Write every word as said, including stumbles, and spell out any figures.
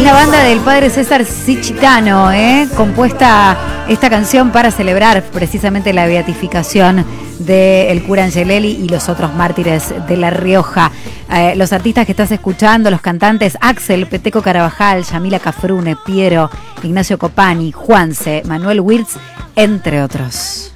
la banda del padre César Sicitano, ¿eh? compuesta esta canción para celebrar precisamente la beatificación del cura Angelelli y los otros mártires de La Rioja. Eh, los artistas que estás escuchando, los cantantes Axel, Peteco Carabajal, Yamila Cafrune, Piero, Ignacio Copani, Juanse, Manuel Wirtz, entre otros.